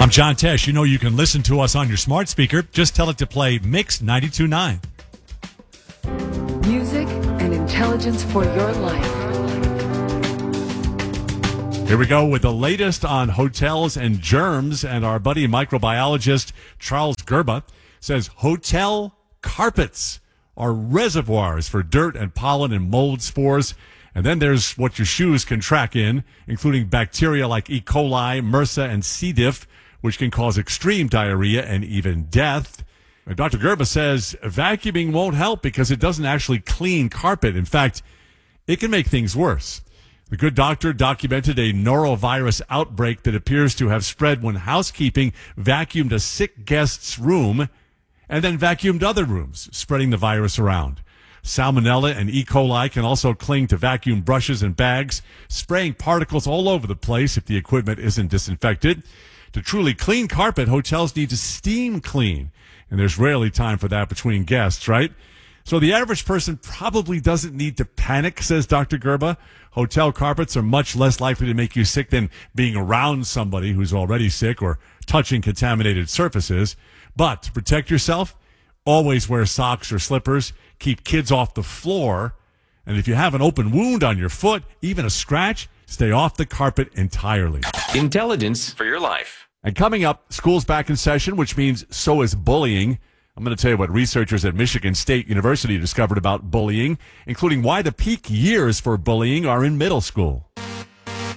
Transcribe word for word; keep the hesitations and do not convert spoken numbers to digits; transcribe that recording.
I'm John Tesh. You know you can listen to us on your smart speaker. Just tell it to play Mix ninety-two point nine. Music and intelligence for your life. Here we go with the latest on hotels and germs. And our buddy microbiologist Charles Gerba says hotel carpets are reservoirs for dirt and pollen and mold spores. And then there's what your shoes can track in, including bacteria like E. coli, MRSA, and C. diff, which can cause extreme diarrhea and even death. And Doctor Gerba says vacuuming won't help because it doesn't actually clean carpet. In fact, it can make things worse. The good doctor documented a norovirus outbreak that appears to have spread when housekeeping vacuumed a sick guest's room and then vacuumed other rooms, spreading the virus around. Salmonella and E. coli can also cling to vacuum brushes and bags, spraying particles all over the place if the equipment isn't disinfected. To truly clean carpet, hotels need to steam clean, and there's rarely time for that between guests, right? So the average person probably doesn't need to panic, says Doctor Gerba. Hotel carpets are much less likely to make you sick than being around somebody who's already sick or touching contaminated surfaces. But to protect yourself, always wear socks or slippers. Keep kids off the floor. And if you have an open wound on your foot, even a scratch, stay off the carpet entirely. Intelligence for your life. And coming up, school's back in session, which means so is bullying. I'm going to tell you what researchers at Michigan State University discovered about bullying, including why the peak years for bullying are in middle school.